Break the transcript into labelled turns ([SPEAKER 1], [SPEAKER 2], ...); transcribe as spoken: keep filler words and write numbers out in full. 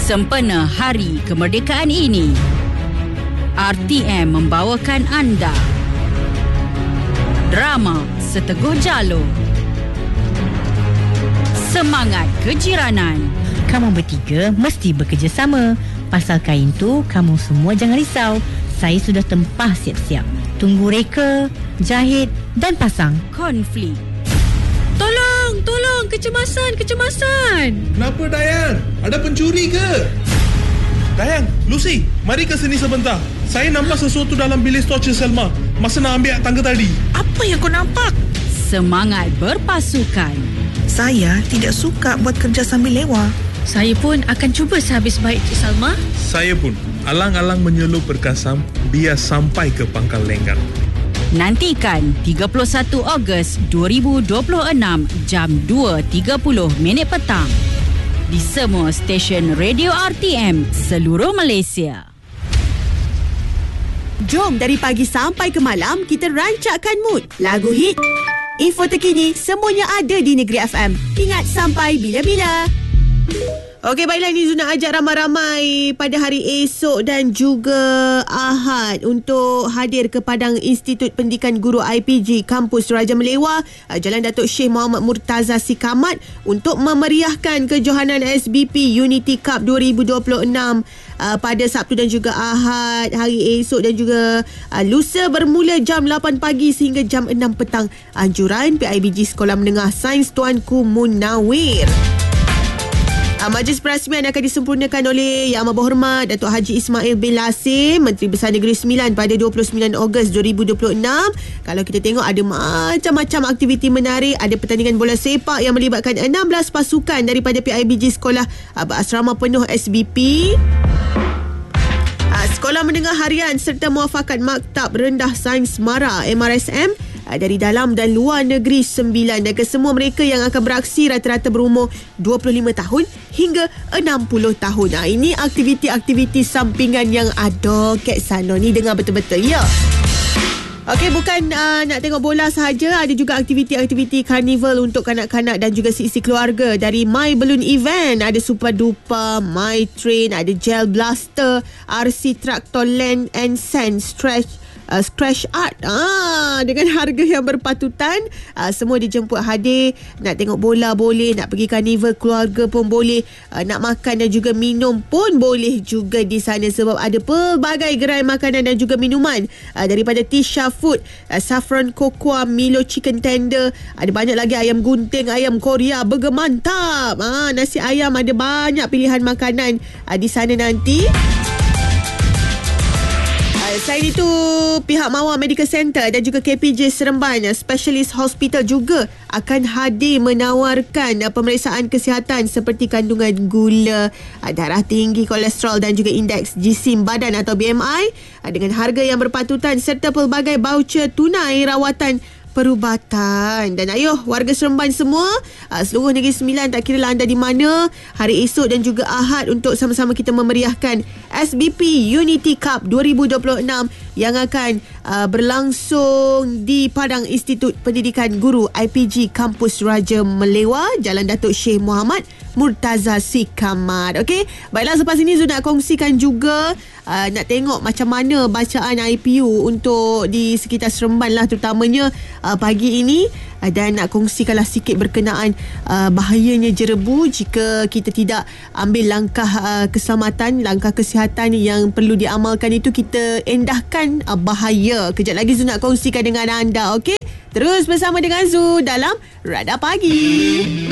[SPEAKER 1] Sempena Hari Kemerdekaan ini, R T M membawakan anda drama Seteguh Jalur, Semangat Kejiranan.
[SPEAKER 2] Kamu bertiga mesti bekerjasama. Pasal kain tu, kamu semua jangan risau. Saya sudah tempah siap-siap. Tunggu reka, jahit dan pasang.
[SPEAKER 1] Konflik.
[SPEAKER 3] Tolong, tolong, kecemasan, kecemasan.
[SPEAKER 4] Kenapa, Dayan? Ada pencuri ke? Dayan, Lucy, mari ke sini sebentar. Saya nampak sesuatu dalam bilik stor Cik Selma masa nak ambil tangga tadi.
[SPEAKER 3] Apa yang kau nampak?
[SPEAKER 1] Semangat berpasukan.
[SPEAKER 5] Saya tidak suka buat kerja sambil lewa.
[SPEAKER 3] Saya pun akan cuba sehabis baik Cik Salma.
[SPEAKER 4] Saya pun alang-alang menyelup berkasam biar sampai ke pangkal lenggang.
[SPEAKER 1] Nantikan tiga puluh satu Ogos dua ribu dua puluh enam jam dua tiga puluh minit petang di semua stesen radio R T M seluruh Malaysia.
[SPEAKER 6] Jom dari pagi sampai ke malam kita rancakkan mood. Lagu hit, info terkini, semuanya ada di Negeri F M. Ingat sampai bila-bila. Okey, baiklah, ini Zuna ajak ramai-ramai pada hari esok dan juga Ahad untuk hadir ke Padang Institut Pendidikan Guru I P G Kampus Raja Melewah, Jalan Datuk Syekh Muhammad Murtaza Sikamat untuk memeriahkan kejohanan S B P Unity Cup dua ribu dua puluh enam uh, pada Sabtu dan juga Ahad hari esok dan juga uh, lusa bermula jam lapan pagi sehingga jam enam petang. Anjuran P I B G Sekolah Menengah Sains Tuanku Munawir. Uh, Majlis perasmian akan disempurnakan oleh Yang Amat Berhormat Datuk Haji Ismail bin Lasim, Menteri Besar Negeri Sembilan pada dua puluh sembilan Ogos dua ribu dua puluh enam. Kalau kita tengok ada macam-macam aktiviti menarik. Ada pertandingan bola sepak yang melibatkan enam belas pasukan daripada P I B G Sekolah uh, Berasrama Penuh S B P, uh, Sekolah Menengah Harian serta Muafakat Maktab Rendah Sains Mara M R S M dari dalam dan luar negeri sembilan, dan kesemua mereka yang akan beraksi rata-rata berumur dua puluh lima tahun hingga enam puluh tahun. Nah, ini aktiviti-aktiviti sampingan yang ada kat sana ni, dengar betul-betul ya. Okey, bukan uh, nak tengok bola sahaja, ada juga aktiviti-aktiviti karnival untuk kanak-kanak dan juga si-si keluarga dari My Balloon Event. Ada Super Duper, My Train, ada Gel Blaster, R C Tractor Land and Sand Stretch Uh, Scratch Art ah, dengan harga yang berpatutan. uh, Semua dijemput hadir. Nak tengok bola boleh, nak pergi karnival keluarga pun boleh, uh, nak makan dan juga minum pun boleh juga di sana, sebab ada pelbagai gerai makanan dan juga minuman, uh, daripada Tisha Food, uh, Saffron Cocoa, Milo Chicken Tender. Ada banyak lagi, ayam gunting, ayam Korea, burger mantap, ah, nasi ayam. Ada banyak pilihan makanan uh, di sana nanti. Selain itu, pihak Mawar Medical Center dan juga K P J Seremban Specialist Hospital juga akan hadir menawarkan pemeriksaan kesihatan seperti kandungan gula, darah tinggi, kolesterol dan juga indeks jisim badan atau B M I dengan harga yang berpatutan serta pelbagai voucher tunai rawatan perubatan. Dan ayo warga Seremban semua, seluruh Negeri Sembilan, tak kira lah anda di mana, hari esok dan juga Ahad untuk sama-sama kita memeriahkan S B P Unity Cup dua ribu dua puluh enam yang akan uh, berlangsung di Padang Institut Pendidikan Guru I P G Kampus Raja Melewah, Jalan Datuk Syekh Muhammad Murtaza Sikamat. Okey, baiklah, selepas ini Zul nak kongsikan juga uh, nak tengok macam mana bacaan I P U untuk di sekitar Seremban lah terutamanya uh, pagi ini, uh, dan nak kongsikanlah sikit berkenaan uh, bahayanya jerebu jika kita tidak ambil langkah uh, keselamatan, langkah kesihatan yang perlu diamalkan itu, kita endahkan uh, bahaya. Kejap lagi Zul nak kongsikan dengan anda. Okey, terus bersama dengan Zul dalam Radar Pagi.